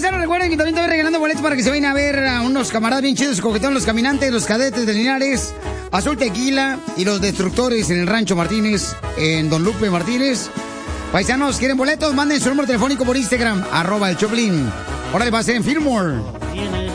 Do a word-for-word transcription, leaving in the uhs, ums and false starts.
paisanos, recuerden que también estoy regalando boletos para que se vayan a ver a unos camaradas bien chidos, coquetones, los caminantes, los cadetes de Linares, Azul Tequila y los destructores en el Rancho Martínez, en Don Lupe Martínez. Paisanos, ¿quieren boletos? Manden su número telefónico por Instagram, arroba el Choplin. Ahora le va a ser en Fillmore.